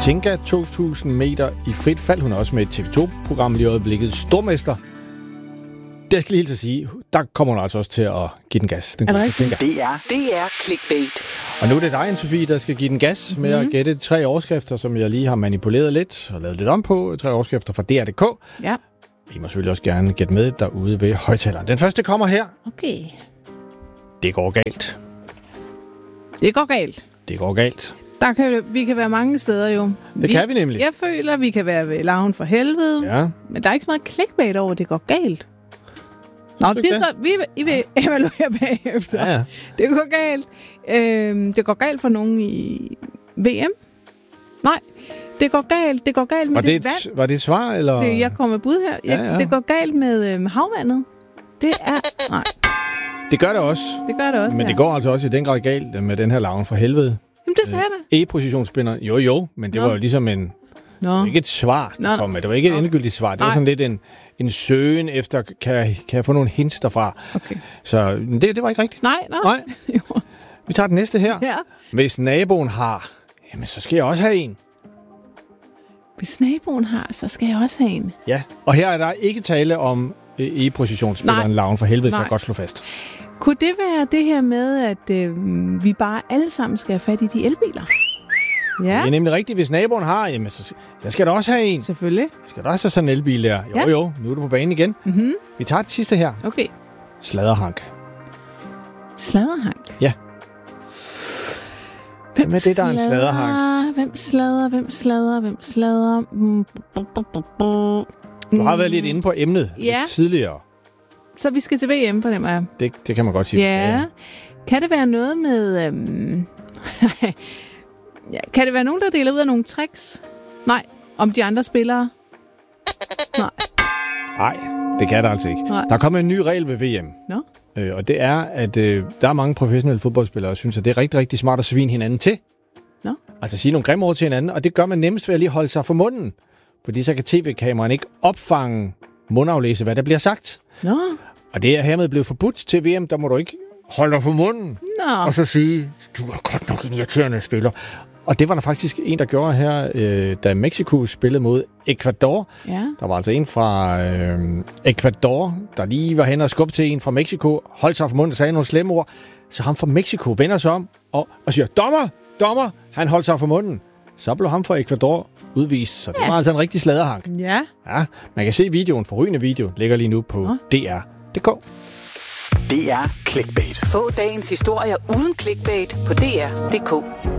Katinka 2000 meter i frit fald. Hun er også med et TV2-program lige i øjeblikket. Stormester. Det skal lige helt at sige, der kommer hun altså også til at give den gas. Den er det rigtigt? Det er clickbait. Og nu er det dig, Anne-Sophie, der skal give den gas med at gætte 3 overskrifter, som jeg lige har manipuleret lidt og lavet lidt om på. 3 overskrifter fra DR.dk. Ja. I må selvfølgelig også gerne gætte med derude ved højtaleren. Den første kommer her. Okay. Det går galt. Det går galt. Det går galt. Vi kan være mange steder jo. Det kan vi nemlig. Jeg føler, vi kan være ved Larven for helvede. Ja. Men der er ikke så meget clickbait over, det går galt. Nå, det er så, I vil evaluere bagefter. Ja. Det går galt. Det går galt for nogen i VM. Nej, det går galt med det vand. Var det et svar, eller? Jeg kommer med bud her. Ja. Det går galt med havvandet. Det er... Nej. Det gør det også. Men det går altså også i den grad galt med den her Larven for helvede. Jamen, det sagde jeg da. E-positionsspinner. Jo, men det var jo ligesom en... Ikke et svar, der kom med. Det var ikke et endegyldigt svar. Det var sådan lidt en søgen efter, kan jeg få nogle hints derfra. Okay. Så det var ikke rigtigt. Nej. Vi tager den næste her. Ja. Hvis naboen har, jamen så skal jeg også have en. Hvis naboen har, så skal jeg også have en. Ja, og her er der ikke tale om e-positionsspilleren Larven for helvede, kan jeg godt slå fast. Kunne det være det her med, at vi bare alle sammen skal have fat i de elbiler? Ja. Det er nemlig rigtigt. Hvis naboen har, jamen så skal der også have en. Selvfølgelig. Skal der også have sådan en elbil der? Jo, nu er du på banen igen. Mm-hmm. Vi tager det sidste her. Okay. Sladderhank. Sladderhank? Ja. Hvem er det, der er en sladderhank? Hvem slader? Du har været lidt inde på emnet lidt tidligere. Så vi skal til VM, fornemmer jeg. Det kan man godt sige. Ja. Kan det være noget med... Kan det være nogen, der deler ud af nogle tricks? Nej. Om de andre spillere? Nej, det kan der altså ikke. Nej. Der er kommet en ny regel ved VM. Nå? Og det er, at der er mange professionelle fodboldspillere, der synes, at det er rigtig, rigtig smart at svine hinanden til. Nå? Altså sige nogle grimme ord til hinanden, og det gør man nemmest ved at lige holde sig for munden. Fordi så kan tv-kameraen ikke opfange mundaflæse, hvad der bliver sagt. Nå? Og det er hermed blevet forbudt til VM. Der må du ikke holde dig for munden. Nå. Og så sige, du er godt nok en irriterende spiller. Og det var der faktisk en, der gjorde her, da Mexico spillede mod Ecuador. Ja. Der var altså en fra Ecuador, der lige var hen og skubbe til en fra Mexico, holdt sig for munden og sagde nogle slemme ord. Så ham fra Mexico vender sig om og siger, dommer, han holdt sig for munden. Så blev ham fra Ecuador udvist, så det var altså en rigtig sladderhank. Ja. Ja, man kan se videoen, forrygende video, ligger lige nu på DR.dk. DR Clickbait. Få dagens historier uden clickbait på DR.dk.